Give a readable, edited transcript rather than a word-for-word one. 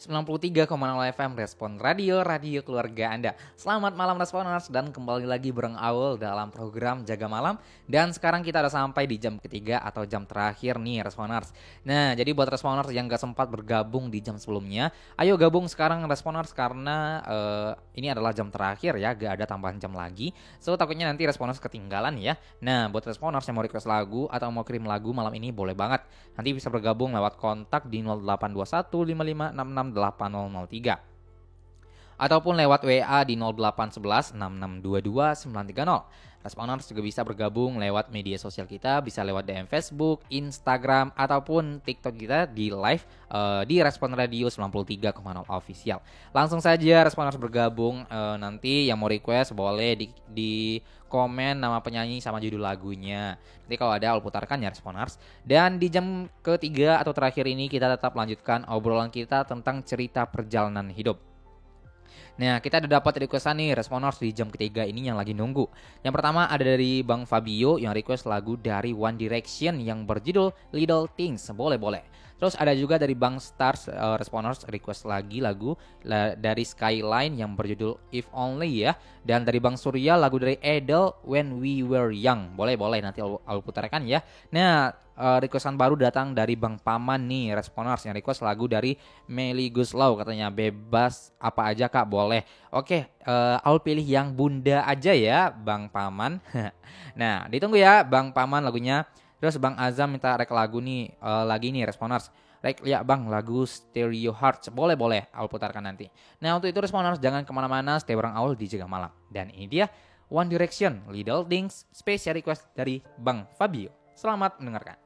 93,0 FM Respon Radio, radio keluarga Anda. Selamat malam Responers dan kembali lagi bareng Aul dalam program Jaga Malam. Dan sekarang kita udah sampai di jam ketiga atau jam terakhir nih Responers. Nah, jadi buat Responers yang gak sempat bergabung di jam sebelumnya, ayo gabung sekarang Responers karena ini adalah jam terakhir ya, gak ada tambahan jam lagi. So takutnya nanti Responers ketinggalan ya. Nah, buat Responers yang mau request lagu atau mau kirim lagu malam ini boleh banget. Nanti bisa bergabung lewat kontak di 0821 5566 8003 ataupun lewat WA di 0811 6622 930. Responers juga bisa bergabung lewat media sosial kita, bisa lewat DM Facebook, Instagram ataupun TikTok kita di live di Respon Radio 93,0 official. Langsung saja Responers bergabung, nanti yang mau request boleh di komen nama penyanyi sama judul lagunya. Nanti kalau ada I'll putarkan ya Responers. Dan di jam ketiga atau terakhir ini kita tetap lanjutkan obrolan kita tentang cerita perjalanan hidup. Nah, kita udah dapat requestan nih Responers di jam ketiga ini yang lagi nunggu. Yang pertama ada dari Bang Fabio yang request lagu dari One Direction yang berjudul Little Things. Boleh. Terus ada juga dari Bang Stars Responers request lagi lagu dari Skyline yang berjudul If Only ya. Dan dari Bang Surya lagu dari Adele When We Were Young. Boleh nanti I'll putarkan ya. Nah, requestan baru datang dari Bang Paman nih Responers yang request lagu dari Melly Guslau, katanya bebas apa aja Kak boleh. Oke, I'll pilih yang Bunda aja ya Bang Paman. Nah ditunggu ya Bang Paman lagunya. Terus Bang Azam minta rek lagu nih lagi nih Responers. Rek ya Bang lagu Stereo Hearts. Boleh I'll putarkan nanti. Nah untuk itu Responers jangan kemana-mana, stay bareng Aul di Jaga Malam. Dan ini dia One Direction Little Things, special request dari Bang Fabio. Selamat mendengarkan.